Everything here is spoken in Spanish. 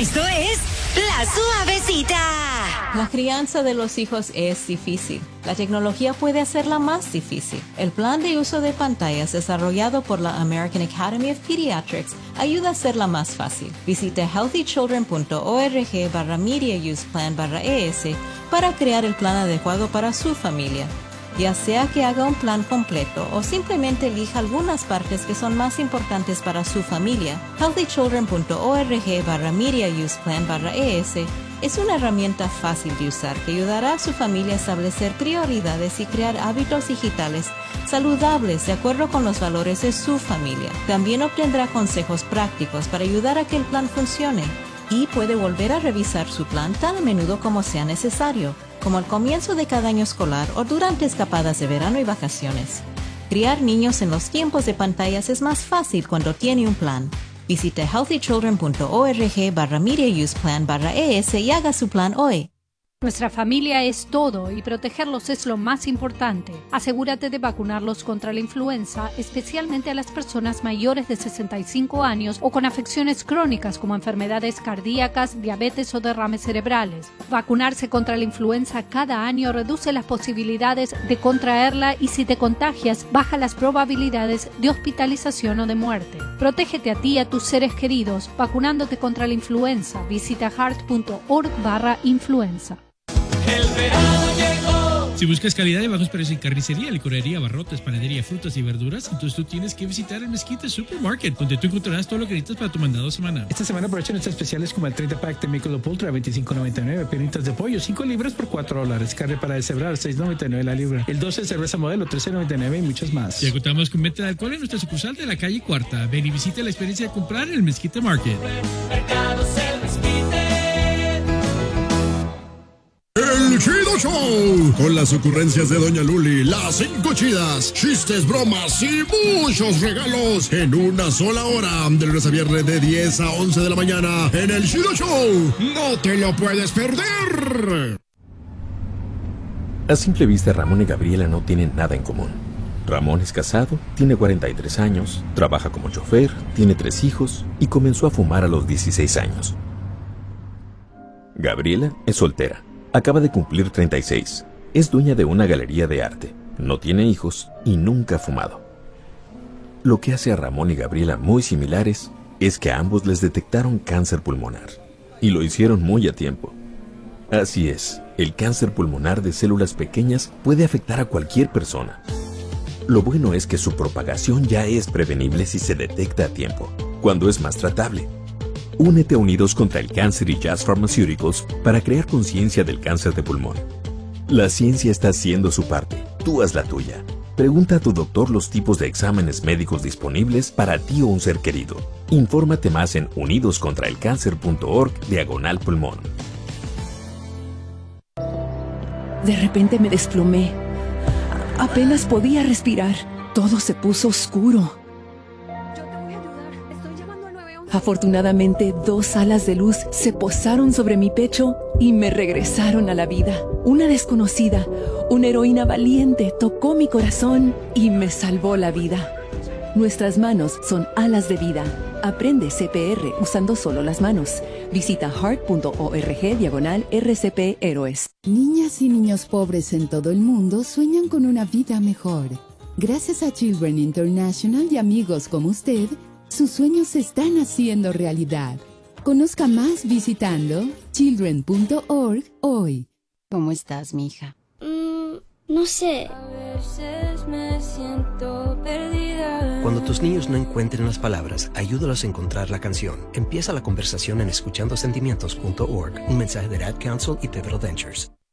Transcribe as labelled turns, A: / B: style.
A: Esto es La Suavecita.
B: La crianza de los hijos es difícil. La tecnología puede hacerla más difícil. El plan de uso de pantallas desarrollado por la American Academy of Pediatrics ayuda a hacerla más fácil. Visite healthychildren.org/mediauseplan/ES para crear el plan adecuado para su familia. Ya sea que haga un plan completo o simplemente elija algunas partes que son más importantes para su familia, healthychildren.org/mediauseplan/ES es una herramienta fácil de usar que ayudará a su familia a establecer prioridades y crear hábitos digitales saludables de acuerdo con los valores de su familia. También obtendrá consejos prácticos para ayudar a que el plan funcione y puede volver a revisar su plan tan a menudo como sea necesario, como al comienzo de cada año escolar o durante escapadas de verano y vacaciones. Criar niños en los tiempos de pantallas es más fácil cuando tiene un plan. Visite healthychildren.org/mediauseplan/ES y haga su plan hoy.
C: Nuestra familia es todo y protegerlos es lo más importante. Asegúrate de vacunarlos contra la influenza, especialmente a las personas mayores de 65 años o con afecciones crónicas como enfermedades cardíacas, diabetes o derrames cerebrales. Vacunarse contra la influenza cada año reduce las posibilidades de contraerla y si te contagias, baja las probabilidades de hospitalización o de muerte. Protégete a ti y a tus seres queridos vacunándote contra la influenza. Visita heart.org/influenza.
D: El verano llegó.
E: Si buscas calidad y bajos precios en carnicería, licorería, abarrotes, panadería, frutas y verduras, entonces tú tienes que visitar el Mezquite Supermarket, donde tú encontrarás todo lo que necesitas para tu mandado semanal.
F: Esta semana aprovechen nuestros especiales como el 30-pack de Michelob Ultra, $25.99, piernitas de pollo, 5 libras por $4, carne para deshebrar, $6.99 la libra, el 12 cerveza modelo, $13.99 y muchos más.
E: Y contamos con venta de alcohol en nuestra sucursal de la calle Cuarta. Ven y visita la experiencia de comprar en el Mezquite Market.
D: Mercados El Mezquite.
G: El Chido Show, con las ocurrencias de Doña Luli, las 5 chidas, chistes, bromas y muchos regalos en una sola hora, de lunes a viernes de 10 a 11 de la mañana en El Chido Show. ¡No te lo puedes perder!
H: A simple vista, Ramón y Gabriela no tienen nada en común. Ramón es casado, tiene 43 años, trabaja como chofer, tiene 3 hijos y comenzó a fumar a los 16 años. Gabriela es soltera. Acaba de cumplir 36. Es dueña de una galería de arte. No tiene hijos y nunca ha fumado. Lo que hace a Ramón y Gabriela muy similares es que a ambos les detectaron cáncer pulmonar. Y lo hicieron muy a tiempo. Así es, el cáncer pulmonar de células pequeñas puede afectar a cualquier persona. Lo bueno es que su propagación ya es prevenible si se detecta a tiempo, cuando es más tratable. Únete a Unidos contra el Cáncer y Jazz Pharmaceuticals para crear conciencia del cáncer de pulmón. La ciencia está haciendo su parte, tú haz la tuya. Pregunta a tu doctor los tipos de exámenes médicos disponibles para ti o un ser querido. Infórmate más en unidoscontraelcáncer.org/pulmón.
I: De repente me desplomé. Apenas podía respirar. Todo se puso oscuro. Afortunadamente, 2 alas de luz se posaron sobre mi pecho y me regresaron a la vida. Una desconocida, una heroína valiente, tocó mi corazón y me salvó la vida. Nuestras manos son alas de vida. Aprende CPR usando solo las manos. Visita heart.org/RCP Héroes.
J: Niñas y niños pobres en todo el mundo sueñan con una vida mejor. Gracias a Children International y amigos como usted, sus sueños se están haciendo realidad. Conozca más visitando children.org hoy.
K: ¿Cómo estás, mija?
L: No sé.
M: A veces me siento perdida.
N: Cuando tus niños no encuentren las palabras, ayúdalos a encontrar la canción. Empieza la conversación en escuchandosentimientos.org. Un mensaje de Ad Council y Pivotal Ventures.